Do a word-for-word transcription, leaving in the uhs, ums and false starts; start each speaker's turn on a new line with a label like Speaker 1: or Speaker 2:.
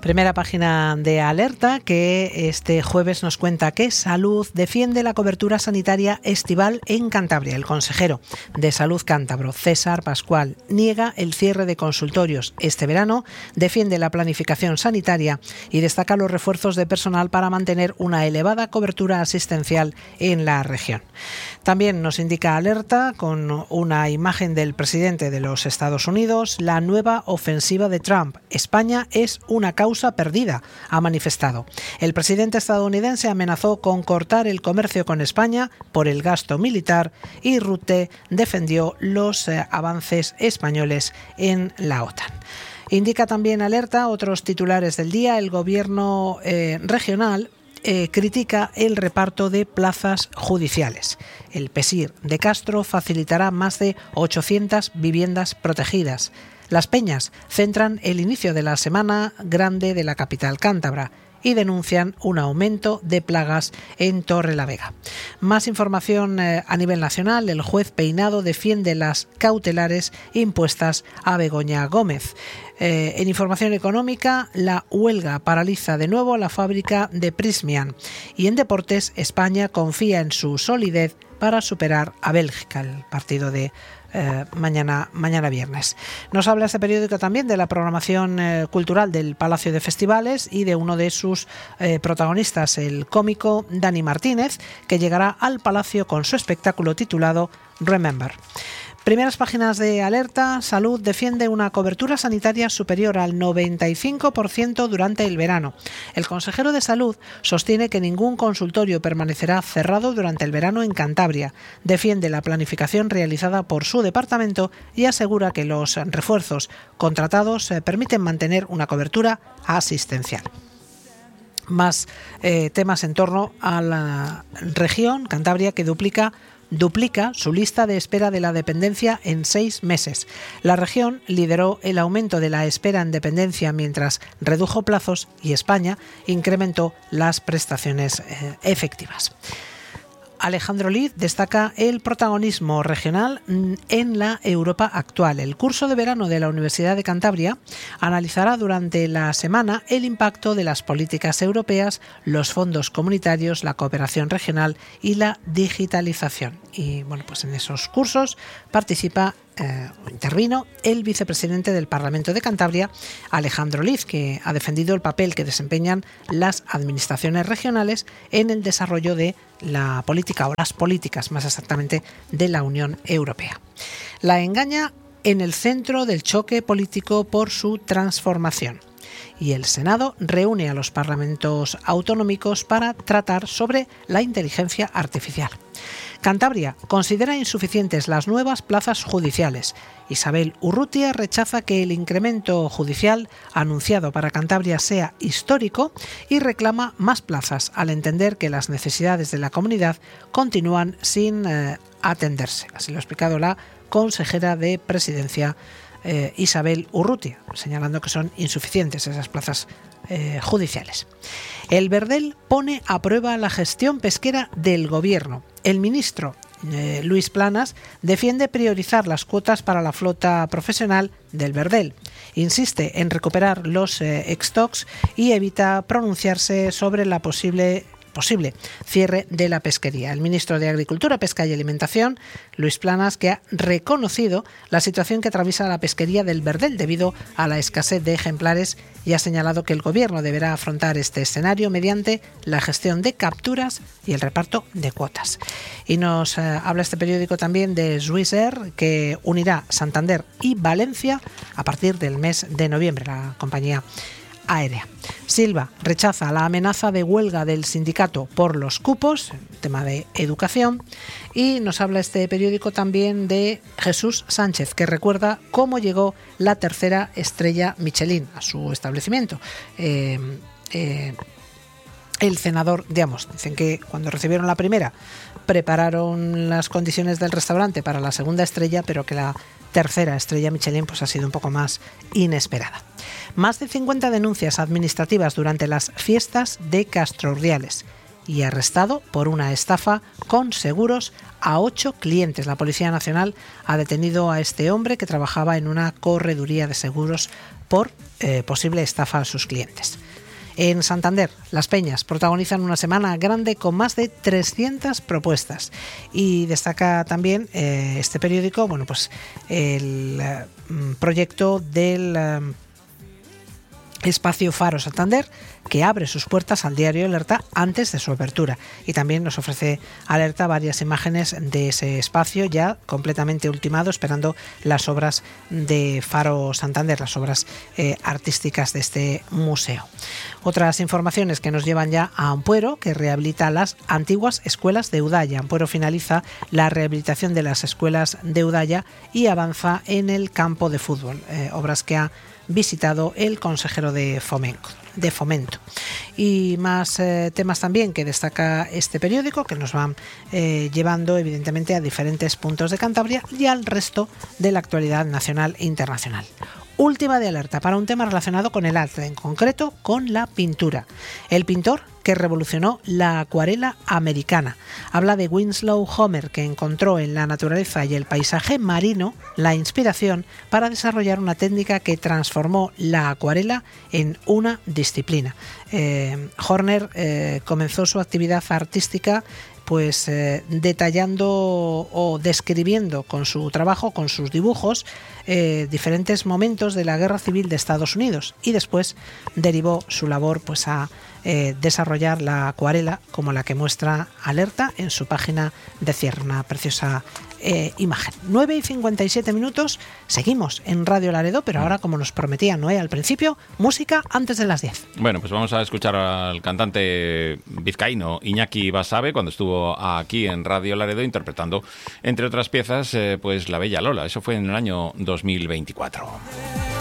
Speaker 1: Primera página de Alerta, que este jueves nos cuenta que Salud defiende la cobertura sanitaria estival en Cantabria. El consejero de Salud cántabro, César Pascual, niega el cierre de consultorios este verano, defiende la planificación sanitaria y destaca los refuerzos de personal para mantener una elevada cobertura asistencial en la región. También nos indica Alerta, con una imagen del presidente de los Estados Unidos, la nueva ofensiva de Trump. España es una causa perdida, ha manifestado. El presidente estadounidense amenazó con cortar el comercio con España por el gasto militar y Rutte defendió los eh, avances españoles en la OTAN. Indica también Alerta otros titulares del día. El gobierno eh, regional Eh, critica el reparto de plazas judiciales. El PESIR de Castro facilitará más de ochocientas viviendas protegidas. Las Peñas centran el inicio de la Semana Grande de la capital cántabra y denuncian un aumento de plagas en Torrelavega. Más información eh, a nivel nacional. El juez Peinado defiende las cautelares impuestas a Begoña Gómez. Eh, en información económica, la huelga paraliza de nuevo la fábrica de Prysmian. Y en deportes, España confía en su solidez para superar a Bélgica, el partido de Eh, mañana, mañana viernes. Nos habla este periódico también de la programación eh, cultural del Palacio de Festivales y de uno de sus eh, protagonistas, el cómico Dani Martínez, que llegará al Palacio con su espectáculo titulado Remember. Primeras páginas de Alerta. Salud defiende una cobertura sanitaria superior al noventa y cinco por ciento durante el verano. El consejero de Salud sostiene que ningún consultorio permanecerá cerrado durante el verano en Cantabria. Defiende la planificación realizada por su departamento y asegura que los refuerzos contratados eh, permiten mantener una cobertura asistencial. Más eh, temas en torno a la región, Cantabria, que duplica duplica su lista de espera de la dependencia en seis meses. La región lideró el aumento de la espera en dependencia mientras redujo plazos y España incrementó las prestaciones eh, efectivas. Alejandro Liz destaca el protagonismo regional en la Europa actual. El curso de verano de la Universidad de Cantabria analizará durante la semana el impacto de las políticas europeas, los fondos comunitarios, la cooperación regional y la digitalización. Y bueno, pues en esos cursos participa Eh, intervino el vicepresidente del Parlamento de Cantabria, Alejandro Liz, que ha defendido el papel que desempeñan las administraciones regionales en el desarrollo de la política, o las políticas más exactamente, de la Unión Europea. La engaña en el centro del choque político por su transformación. Y el Senado reúne a los parlamentos autonómicos para tratar sobre la inteligencia artificial. Cantabria considera insuficientes las nuevas plazas judiciales. Isabel Urrutia rechaza que el incremento judicial anunciado para Cantabria sea histórico y reclama más plazas, al entender que las necesidades de la comunidad continúan sin eh, atenderse. Así lo ha explicado la consejera de Presidencia, eh, Isabel Urrutia, señalando que son insuficientes esas plazas eh, judiciales. El Verdel pone a prueba la gestión pesquera del Gobierno. El ministro eh, Luis Planas defiende priorizar las cuotas para la flota profesional del Verdel. Insiste en recuperar los eh, ex-stocks y evita pronunciarse sobre la posible posible cierre de la pesquería. El ministro de Agricultura, Pesca y Alimentación, Luis Planas, que ha reconocido la situación que atraviesa la pesquería del Verdel debido a la escasez de ejemplares y ha señalado que el Gobierno deberá afrontar este escenario mediante la gestión de capturas y el reparto de cuotas. Y nos eh, habla este periódico también de Swissair, que unirá Santander y Valencia a partir del mes de noviembre, la compañía aérea. Silva rechaza la amenaza de huelga del sindicato por los cupos, tema de educación, y nos habla este periódico también de Jesús Sánchez, que recuerda cómo llegó la tercera estrella Michelin a su establecimiento. Eh, eh, el cenador de Amos. Dicen que cuando recibieron la primera prepararon las condiciones del restaurante para la segunda estrella, pero que la tercera estrella Michelin pues ha sido un poco más inesperada. Más de cincuenta denuncias administrativas durante las fiestas de Castro Urdiales y arrestado por una estafa con seguros a ocho clientes. La Policía Nacional ha detenido a este hombre que trabajaba en una correduría de seguros por eh, posible estafa a sus clientes. En Santander, Las Peñas protagonizan una semana grande con más de trescientas propuestas y destaca también eh, este periódico, bueno, pues el eh, proyecto del eh, Espacio Faro Santander, que abre sus puertas al diario Alerta antes de su apertura, y también nos ofrece Alerta varias imágenes de ese espacio ya completamente ultimado, esperando las obras de Faro Santander, las obras eh, artísticas de este museo. Otras informaciones que nos llevan ya a Ampuero, que rehabilita las antiguas escuelas de Udaya. Ampuero finaliza la rehabilitación de las escuelas de Udaya y avanza en el campo de fútbol, eh, obras que ha visitado el consejero de Fomento. de fomento. Y más eh, temas también que destaca este periódico, que nos van eh, llevando evidentemente a diferentes puntos de Cantabria y al resto de la actualidad nacional e internacional. Última de Alerta para un tema relacionado con el arte, en concreto con la pintura. El pintor que revolucionó la acuarela americana. Habla de Winslow Homer, que encontró en la naturaleza y el paisaje marino la inspiración para desarrollar una técnica que transformó la acuarela en una disciplina. Eh, Horner eh, comenzó su actividad artística pues eh, detallando o describiendo con su trabajo, con sus dibujos, eh, diferentes momentos de la Guerra Civil de Estados Unidos, y después derivó su labor pues a eh, desarrollar la acuarela como la que muestra Alerta en su página de cierre, una preciosa eh, imagen. nueve y cincuenta y siete minutos, seguimos en Radio Laredo, pero ahora, como nos prometía Noé al principio, música antes de las diez.
Speaker 2: Bueno, pues vamos a escuchar al cantante vizcaíno Iñaki Basabe cuando estuvo aquí en Radio Laredo interpretando, entre otras piezas, eh, pues La Bella Lola. Eso fue en el año dos mil veinticuatro.